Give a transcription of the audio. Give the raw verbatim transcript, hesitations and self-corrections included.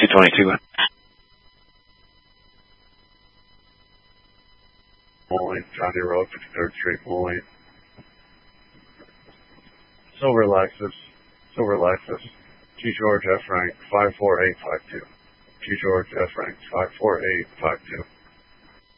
twenty-two. Point, Johnny Road, fifty-third Street Point. Silver Lexus, Silver Lexus, G George F Rank, five four eight five two. G George F Rank, five four eight five two.